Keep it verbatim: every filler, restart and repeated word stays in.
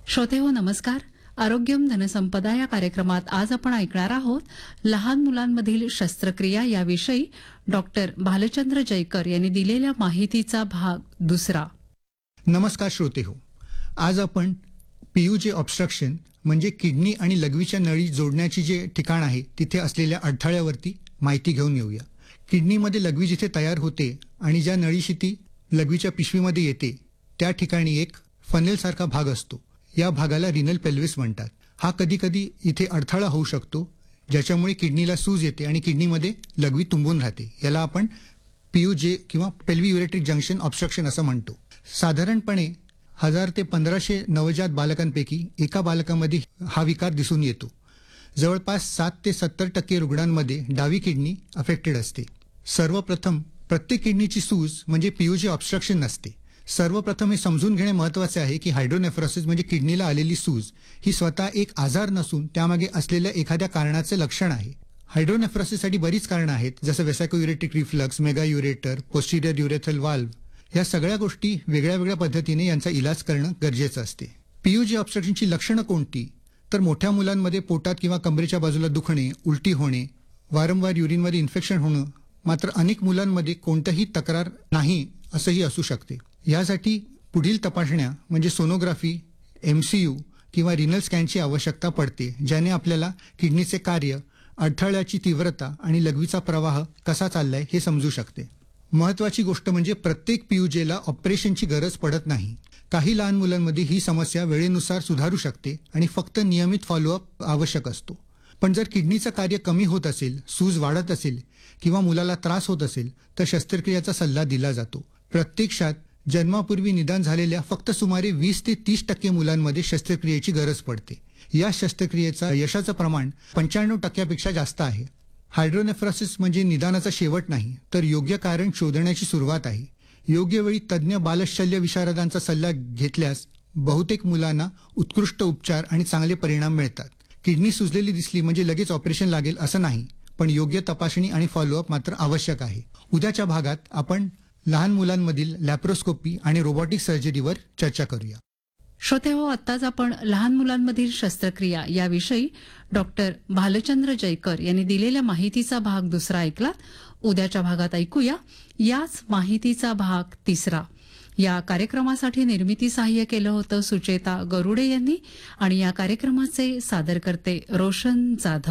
श्रोतेहो नमस्कार. आरोग्यम धनसंपदा या कार्यक्रमात आज आपण ऐकणार आहोत लहान मुलांमधील शस्त्रक्रिया याविषयी डॉक्टर भालचंद्र जयकर यांनी दिलेल्या माहितीचा भाग दुसरा. नमस्कार श्रोतेहो. आज आपण पीयूजे ऑब्स्ट्रक्शन म्हणजे किडनी आणि लघवीच्या नळी जोडण्याची जे ठिकाण आहे तिथे असलेल्या अडथळ्यावरती माहिती घेऊन येऊया. किडनीमध्ये लघवी जिथे तयार होते आणि ज्या नळीशी ती लघवीच्या पिशवीमध्ये येते त्या ठिकाणी एक फनेलसारखा भाग असतो. या भागाला रिनल पेल्विस म्हणतात. हा कधी कधी इथे अडथळा होऊ शकतो ज्याच्यामुळे किडनीला सूज येते आणि किडनीमध्ये लघवी तुंबून राहते. याला आपण पीयूजे किंवा पेल्वियुरेट्रिक जंक्शन ऑब्स्ट्रक्शन असं म्हणतो. साधारणपणे हजार ते पंधराशे नवजात बालकांपैकी एका बालकामध्ये हा विकार दिसून येतो. जवळपास सात ते सत्तर टक्के रुग्णांमध्ये डावी किडनी अफेक्टेड असते. सर्वप्रथम प्रत्येक किडनीची सूज म्हणजे पीयूजे ऑब्स्ट्रक्शन नसते. सर्वप्रथम हे समजून घेणे महत्वाचे आहे की हायड्रोनेफ्रोसिस म्हणजे किडनीला आलेली सूज ही स्वतः एक आजार नसून त्यामागे असलेल्या एखाद्या कारणाचे लक्षण आहे. हायड्रोनेफ्रोसिससाठी बरीच कारणं आहेत, जसं वेसाकोयुरेटिक रिफ्लक्स, मेगायुरेटर, पोस्टिरियर युरेथ्रल वाल्व. या सगळ्या गोष्टी वेगळ्या वेगळ्या पद्धतीने यांचा इलाज करणं गरजेचं असते. पीयूजे ऑब्स्ट्रक्शनची लक्षणं कोणती? तर मोठ्या मुलांमध्ये पोटात किंवा कमरेच्या बाजूला दुखणे, उलटी होणे, वारंवार युरिनमध्ये इन्फेक्शन होणं. मात्र अनेक मुलांमध्ये कोणतीही तक्रार नाही असंही असू शकते. यासाठी पुढील तपासण्या म्हणजे सोनोग्राफी, एमसीयू किंवा रिनल स्कॅनची आवश्यकता पडते, ज्याने आपल्याला किडनीचे कार्य, अडथळ्याची तीव्रता आणि लघवीचा प्रवाह कसा चाललाय हे समजू शकते. महत्वाची गोष्ट म्हणजे प्रत्येक पीयूजेला ऑपरेशनची गरज पडत नाही. काही लहान मुलांमध्ये ही समस्या वेळेनुसार सुधारू शकते आणि फक्त नियमित फॉलोअप आवश्यक असतो. पण जर किडनीचं कार्य कमी होत असेल, सूज वाढत असेल किंवा मुलाला त्रास होत असेल तर शस्त्रक्रियेचा सल्ला दिला जातो. प्रत्यक्षात जन्मापूर्वी निदान झालेल्या फक्त सुमारे वीस ते तीस टक्के मुलांमध्ये शस्त्रक्रियेची गरज पडते. या शस्त्रक्रियेचा यशाचं प्रमाण पंच्याण्णव टक्क्यापेक्षा जास्त आहे. हायड्रोनेफ्रोसिस म्हणजे निदानाचा शेवट नाही, तर योग्य कारण शोधण्याची सुरुवात आहे. योग्य वेळी तज्ज्ञ बालशल्य विशारदांचा सल्ला घेतल्यास बहुतेक मुलांना उत्कृष्ट उपचार आणि चांगले परिणाम मिळतात. किडनी सुजलेली दिसली म्हणजे लगेच ऑपरेशन लागेल असं नाही, पण योग्य तपासणी आणि फॉलोअप मात्र आवश्यक आहे. उद्याच्या भागात आपण लहान मुलांमधील लॅप्रोस्कोपी आणि रोबोटिक सर्जरीवर चर्चा करूया. श्रोतेहो, आत्ताच आपण लहान मुलांमधील शस्त्रक्रिया याविषयी डॉक्टर भालचंद्र जयकर यांनी दिलेल्या माहितीचा भाग दुसरा ऐकलात. उद्याच्या भागात ऐकूया याच माहितीचा भाग तिसरा. या कार्यक्रमासाठी निर्मिती सहाय्य केलं होतं सुचेता गरुडे यांनी आणि या कार्यक्रमाचे सादरकर्ते रोशन जाधव.